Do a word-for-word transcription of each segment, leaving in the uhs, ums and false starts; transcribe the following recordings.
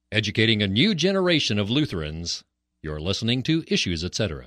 Educating a new generation of Lutherans. You're listening to Issues, et cetera.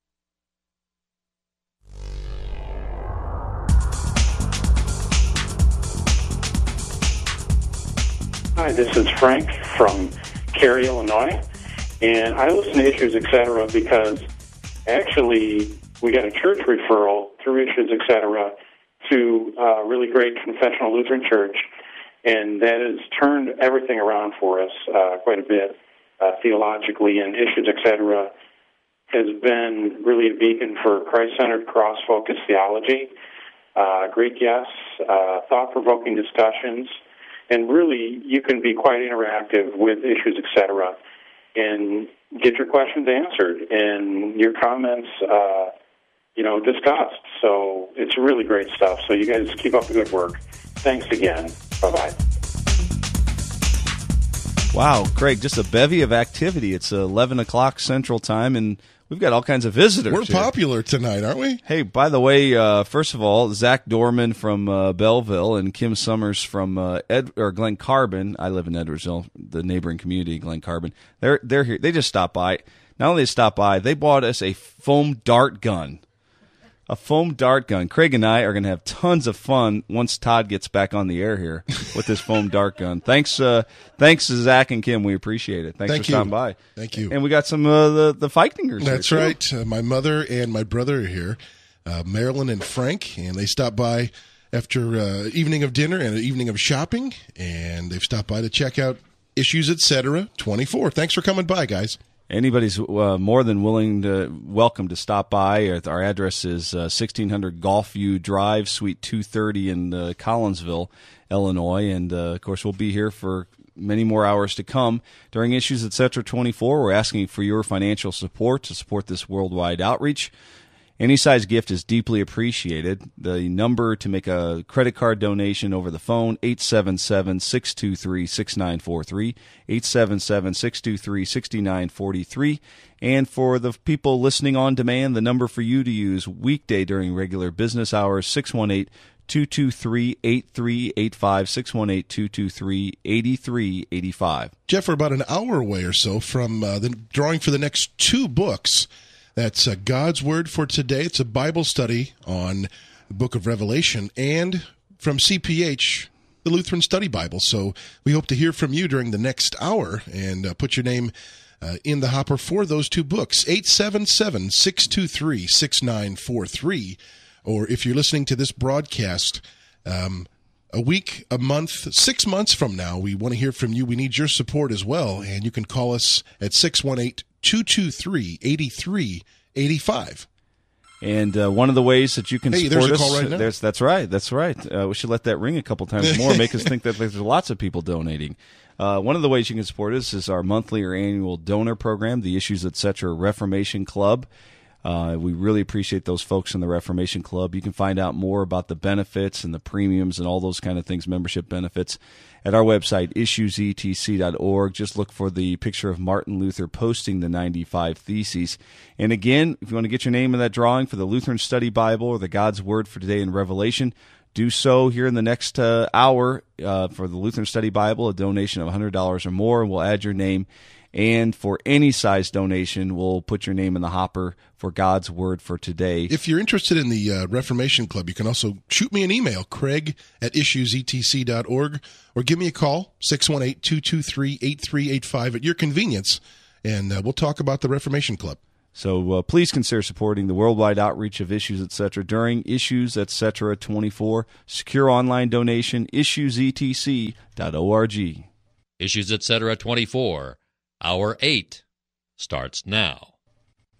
Hi, this is Frank from Cary, Illinois, and I listen to Issues, et cetera because actually we got a church referral through Issues, et cetera to a really great confessional Lutheran church, and that has turned everything around for us uh, quite a bit uh, theologically, and Issues, et cetera has been really a beacon for Christ-centered, cross-focused theology, uh, great guests, uh, thought-provoking discussions, and really you can be quite interactive with Issues, et cetera, and get your questions answered and your comments uh, you know, discussed. So it's really great stuff. So you guys keep up the good work. Thanks again. Bye-bye. Wow, Craig, just a bevy of activity. It's eleven o'clock Central Time, and we've got all kinds of visitors. We're here. popular tonight, aren't we? Hey, by the way, uh, first of all, Zach Dorman from uh, Belleville and Kim Summers from uh, Ed or Glen Carbon. I live in Edwardsville, the neighboring community, Glen Carbon. They're they're here. They just stopped by. Not only they stopped by, they bought us a foam dart gun. A foam dart gun. Craig and I are going to have tons of fun once Todd gets back on the air here with this foam dart gun. Thanks, uh, thanks to Zach and Kim. We appreciate it. Thanks Thank for you. stopping by. Thank you. And we got some uh, the the Feichtingers. That's here, right. Uh, my mother and my brother are here, uh, Marilyn and Frank, and they stopped by after uh, evening of dinner and an evening of shopping, and they've stopped by to check out Issues, et cetera twenty-four. Thanks for coming by, guys. Anybody's uh, more than willing to welcome to stop by. Our address is uh, sixteen hundred Golfview Drive, Suite two thirty in uh, Collinsville, Illinois. And, uh, of course, we'll be here for many more hours to come. During Issues, et cetera twenty-four, we're asking for your financial support to support this worldwide outreach. Any size gift is deeply appreciated. The number to make a credit card donation over the phone, eight seven seven, six two three, six nine four three, eight seven seven, six two three, six nine four three. And for the people listening on demand, the number for you to use weekday during regular business hours, six one eight, two two three, eight three eight five, six one eight, two two three, eight three eight five. Jeff, we're about an hour away or so from uh, the drawing for the next two books. That's uh, God's Word for Today. It's a Bible study on the book of Revelation, and from C P H, the Lutheran Study Bible. So we hope to hear from you during the next hour and uh, put your name uh, in the hopper for those two books, eight seven seven, six two three, six nine four three. Or if you're listening to this broadcast um, a week, a month, six months from now, we want to hear from you. We need your support as well, and you can call us at six one eight, two two three, eight three eight five. And uh, one of the ways that you can hey, support there's a us, call right now. There's, that's right, that's right. Uh, we should let that ring a couple times more, make us think that there's lots of people donating. Uh, one of the ways you can support us is our monthly or annual donor program, the Issues, et cetera Reformation Club. Uh, we really appreciate those folks in the Reformation Club. You can find out more about the benefits and the premiums and all those kind of things, membership benefits, at our website, issues e t c dot org. Just look for the picture of Martin Luther posting the ninety-five Theses. And again, if you want to get your name in that drawing for the Lutheran Study Bible or the God's Word for Today in Revelation, do so here in the next uh, hour uh, for the Lutheran Study Bible, a donation of one hundred dollars or more, and we'll add your name. And for any size donation, we'll put your name in the hopper for God's Word for Today. If you're interested in the uh, Reformation Club, you can also shoot me an email, Craig at issues e t c dot org, or give me a call, six one eight, two two three, eight three eight five, at your convenience, and uh, we'll talk about the Reformation Club. So uh, please consider supporting the worldwide outreach of Issues, et cetera during Issues, et cetera twenty-four. Secure online donation, issues e t c dot org. Issues, et cetera twenty-four. Hour eight starts now.